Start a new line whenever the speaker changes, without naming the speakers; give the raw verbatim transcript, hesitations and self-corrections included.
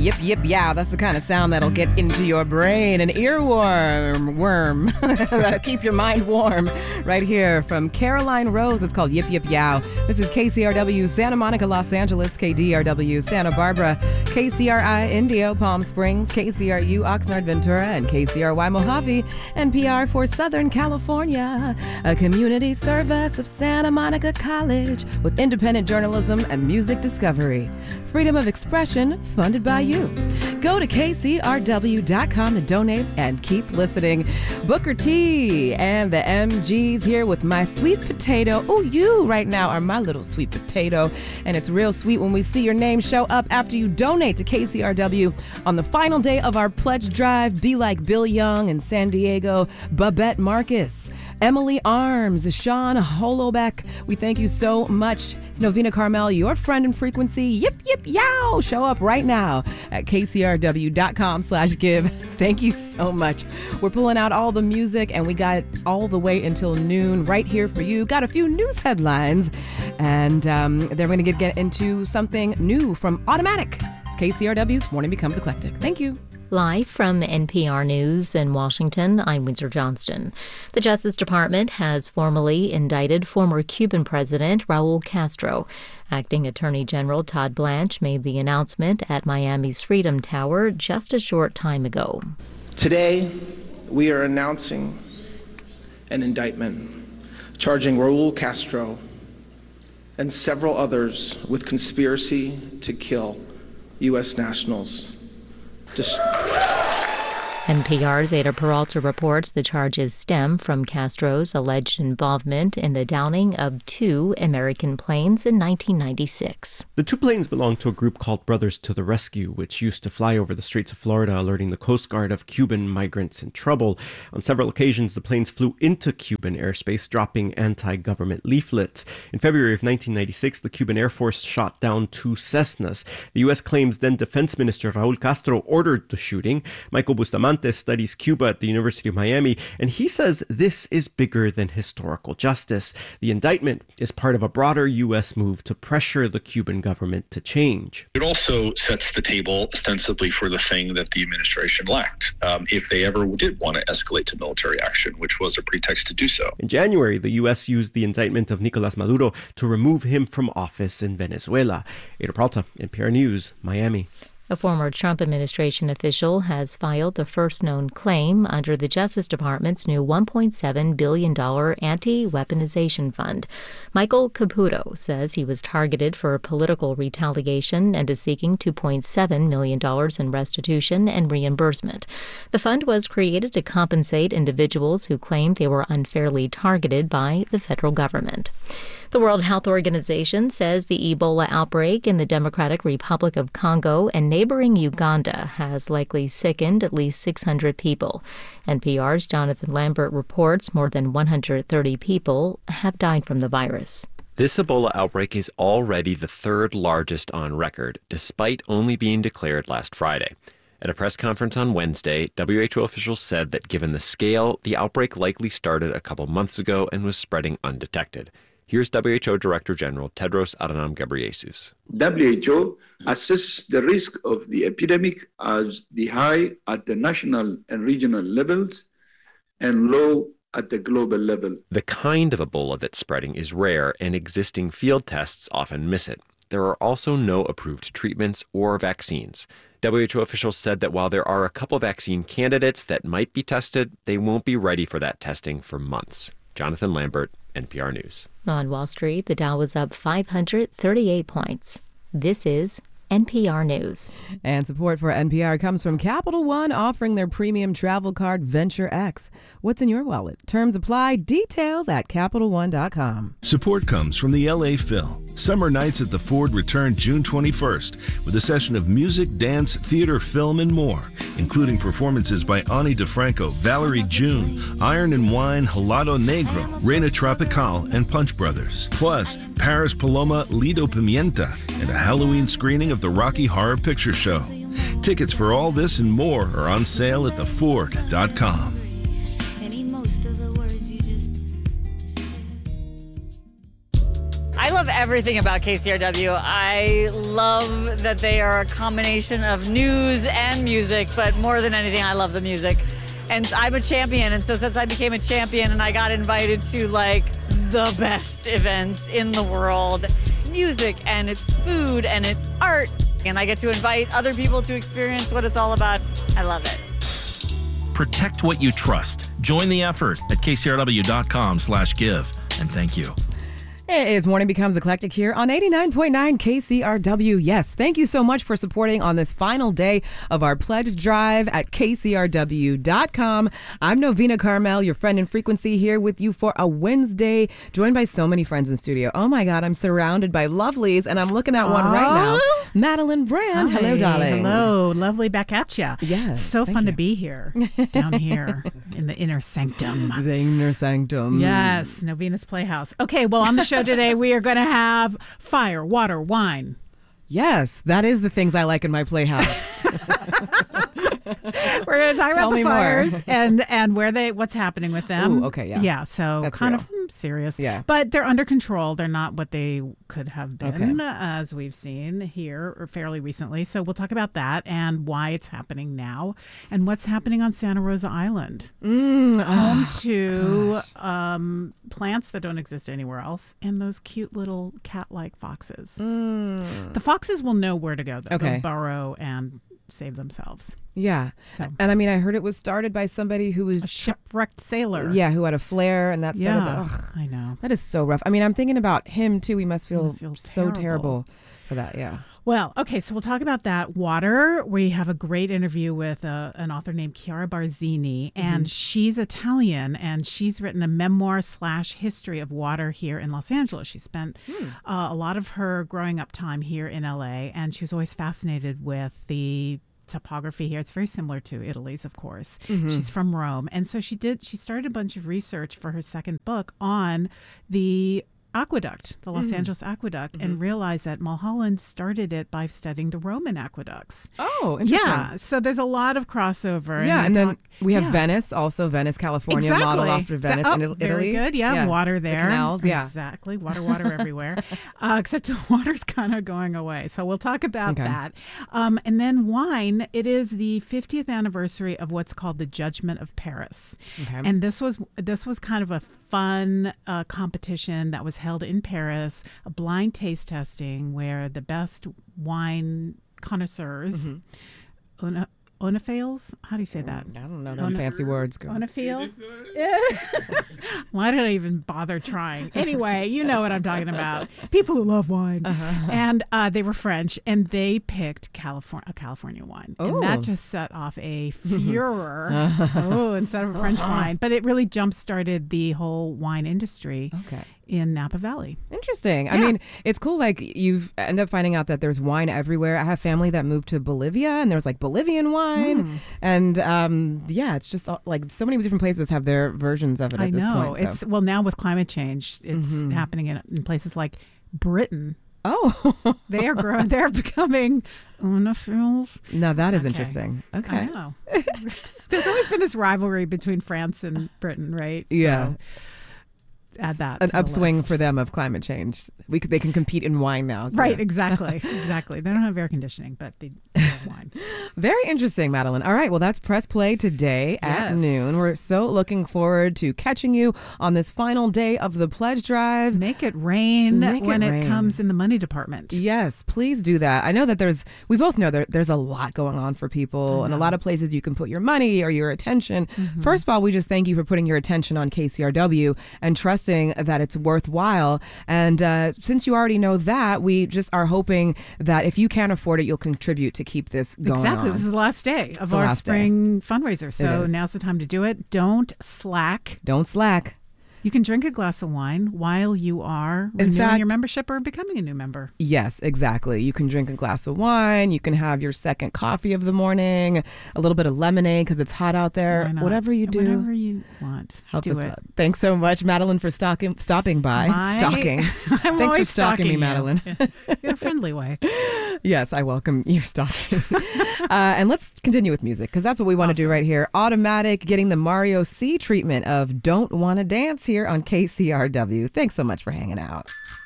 Yip, yip, yow. That's the kind of sound that'll get into your brain. An earworm worm that'll keep your mind warm. Right here from Caroline Rose. It's called Yip, Yip, Yow. This is K C R W Santa Monica, Los Angeles, K D R W Santa Barbara, K C R I Indio, Palm Springs, K C R U Oxnard, Ventura, and K C R Y Mojave, N P R for Southern California. A community service of Santa Monica College with independent journalism and music discovery. Freedom of expression funded by you. Go to K C R W dot com to donate and keep listening. Booker T and the M Gs here with My Sweet Potato. Oh, you right now are my little sweet potato. And it's real sweet when we see your name show up after you donate to K C R W on the final day of our pledge drive. Be like Bill Young in San Diego, Babette Marcus, Emily Arms, Sean Holobeck. We thank you so much. It's Novena Carmel, your friend in frequency. Yip, yip, yow. Show up right now at K C R W dot com slash give. Thank you so much. We're pulling out all the music, and we got it all the way until noon right here for you. Got a few news headlines, and um, then we're going to get, get into something new from Automatic. It's K C R W's Morning Becomes Eclectic. Thank you.
Live from N P R News in Washington, I'm Windsor Johnston. The Justice Department has formally indicted former Cuban President Raul Castro. Acting Attorney General Todd Blanche made the announcement at Miami's Freedom Tower just a short time ago.
Today, we are announcing an indictment charging Raul Castro and several others with conspiracy to kill U S nationals. Just...
N P R's Ada Peralta reports the charges stem from Castro's alleged involvement in the downing of two American planes in nineteen ninety-six.
The two planes belonged to a group called Brothers to the Rescue, which used to fly over the streets of Florida, alerting the Coast Guard of Cuban migrants in trouble. On several occasions, the planes flew into Cuban airspace, dropping anti-government leaflets. In February of nineteen ninety-six, the Cuban Air Force shot down two Cessnas. The U S claims then Defense Minister Raul Castro ordered the shooting. Michael Bustamante studies Cuba at the University of Miami, and he says this is bigger than historical justice. The indictment is part of a broader U S move to pressure the Cuban government to change.
It also sets the table ostensibly for the thing that the administration lacked, um, if they ever did want to escalate to military action, which was a pretext to do so.
In January, the U S used the indictment of Nicolas Maduro to remove him from office in Venezuela. Ada Peralta, N P R News, Miami.
A former Trump administration official has filed the first known claim under the Justice Department's new one point seven billion dollars anti-weaponization fund. Michael Caputo says he was targeted for political retaliation and is seeking two point seven million dollars in restitution and reimbursement. The fund was created to compensate individuals who claimed they were unfairly targeted by the federal government. The World Health Organization says the Ebola outbreak in the Democratic Republic of Congo and neighboring Uganda has likely sickened at least six hundred people. N P R's Jonathan Lambert reports more than one hundred thirty people have died from the virus.
This Ebola outbreak is already the third largest on record, despite only being declared last Friday. At a press conference on Wednesday, W H O officials said that given the scale, the outbreak likely started a couple months ago and was spreading undetected. Here's W H O Director General Tedros Adhanom Ghebreyesus.
W H O assesses the risk of the epidemic as the high at the national and regional levels and low at the global level.
The kind of Ebola that's spreading is rare, and existing field tests often miss it. There are also no approved treatments or vaccines. W H O officials said that while there are a couple vaccine candidates that might be tested, they won't be ready for that testing for months. Jonathan Lambert, N P R News.
On Wall Street, the Dow was up five hundred thirty-eight points. This is N P R News.
And support for N P R comes from Capital One, offering their premium travel card Venture X. What's in your wallet? Terms apply. Details at Capital One dot com.
Support comes from the L A Phil. Summer Nights at the Ford return June twenty-first with a session of music, dance, theater, film, and more, including performances by Ani DeFranco, Valerie June, Iron and Wine, Helado Negro, Reina Tropical, and Punch Brothers. Plus, Paris Paloma, Lido Pimienta, and a Halloween screening of the Rocky Horror Picture Show. Tickets for all this and more are on sale at the ford dot com.
I love everything about K C R W. I love that they are a combination of news and music, but more than anything, I love the music. And I'm a champion, and so since I became a champion and I got invited to like the best events in the world, music and it's food and it's art, and I get to invite other people to experience what it's all about. I love it.
Protect what you trust. Join the effort at k c r w dot com slash give. And thank you.
It is Morning Becomes Eclectic here on eighty-nine point nine K C R W. Yes, thank you so much for supporting on this final day of our pledge drive at k c r w dot com. I'm Novena Carmel, your friend in frequency, here with you for a Wednesday, joined by so many friends in studio. Oh my God, I'm surrounded by lovelies, and I'm looking at one right now. Madeline Brand.
Hi.
Hello, darling.
Hello. Lovely back at you.
Yes.
So fun
you.
to be here, down here in the inner sanctum.
The inner sanctum.
Yes, Novena's Playhouse. Okay, well, on the show today, we are going to have fire, water, wine.
Yes, that is the things I like in my playhouse.
We're going to talk
Tell
about the
me
fires
more.
and and where they what's happening with them.
Ooh, okay, yeah.
Yeah, so
That's
kind
real.
of hmm, serious.
Yeah.
But they're under control. They're not what they could have been,
Okay.
as we've seen here or fairly recently. So we'll talk about that and why it's happening now and what's happening on Santa Rosa Island.
Mm,
Home
oh,
to um, plants that don't exist anywhere else and those cute little cat-like foxes.
mm.
The foxes will know where to go, though.
Okay.
They'll burrow and save themselves.
Yeah.
So.
And I mean, I heard it was started by somebody who was
A shipwrecked sailor.
Yeah, who had a flare, and that started.
Yeah,
The, ugh,
I know.
that is so rough. I mean, I'm thinking about him too. He must feel,
must feel
so
terrible.
terrible for that. Yeah.
Well, okay, so we'll talk about that. Water. We have a great interview with uh, an author named Chiara Barzini, and
Mhm.
she's Italian, and she's written a memoir slash history of water here in Los Angeles. She spent
Hmm.
uh, a lot of her growing up time here in L A, and she was always fascinated with the topography here. It's very similar to Italy's, of course.
Mhm.
She's from Rome, and so she did. She started a bunch of research for her second book on the aqueduct, the Los
Mm.
Angeles aqueduct,
Mhm.
and realized that Mulholland started it by studying the Roman aqueducts.
Oh, interesting.
Yeah, so there's a lot of crossover.
Yeah,
we
and then
talk-
we have
yeah.
Venice, also Venice, California,
Exactly.
modeled after Venice
Oh,
in Italy.
very good. Yeah, water there.
The canals, yeah.
Exactly. Water, water everywhere. Uh, except the water's kind of going away. So we'll talk about
Okay.
that. Um, and then wine. It is the fiftieth anniversary of what's called the Judgment of Paris.
Okay.
And this was this was kind of a fun uh, competition that was held in Paris, a blind taste testing where the best wine connoisseurs,
Mm-hmm.
ona- onophiles, how do you say that?
I don't know them
Ona-
fancy words, girl.
Onophile? Why did I even bother trying? Anyway, you know what I'm talking about. People who love wine.
Uh-huh.
And uh, they were French, and they picked California, a California wine.
Oh.
And that just set off a furor. Oh, instead of a French wine. But it really jump-started the whole wine industry
Okay.
in Napa Valley.
Interesting. I
Yeah.
mean, it's cool. Like you end up finding out that there's wine everywhere. I have family that moved to Bolivia, and there's like Bolivian wine,
Mm.
and um, yeah, it's just uh, like so many different places have their versions of it
I
at this
know.
point. so.
It's well, now with climate change, it's
Mhm.
happening in, in places like Britain.
Oh,
They are growing. They're becoming onophiles.
now that is
Okay.
interesting. Okay.
I know. There's always been this rivalry between France and Britain, right?
Yeah.
So add that.
An
to the
upswing
list.
for them of climate change. We could, they can compete in wine now. so-
Right, exactly. Exactly. They don't have air conditioning, but they they have wine.
Very interesting, Madeline. All right, well, that's Press Play today at
Yes.
noon. We're so looking forward to catching you on this final day of the pledge drive.
Make it rain
Make it
when it,
rain.
comes in the money department.
Yes, please do that. I know that there's, we both know there, there's a lot going on for people and a lot of places you can put your money or your attention.
Mm-hmm.
First of all, we just thank you for putting your attention on K C R W and trusting that it's worthwhile. And uh, since you already know that, we just are hoping that if you can't afford it, you'll contribute to keep this going
Exactly.
on.
This is the last day of
the
our
last day.
spring fundraiser. So
is.
now's the time to do it. Don't slack.
Don't slack.
You can drink a glass of wine while you are
In
renewing
fact-
your membership or becoming a new member.
Yes, exactly. You can drink a glass of wine. You can have your second coffee of the morning, a little bit of lemonade because it's hot out there.
Why not?
Whatever you do,
Whatever you want.
help
do
us
it.
out. Thanks so much, Madeline, for stalking, stopping by.
My-
Stalking.
I'm
Thanks for
always
stalking me,
you.
Madeline.
In a friendly way.
Yes, I welcome your stalking. uh, and let's continue with music because that's what we want to do
Awesome.
right here. Automatic getting the Mario C treatment of Don't Wanna Dance here on K C R W. Thanks so much for hanging out.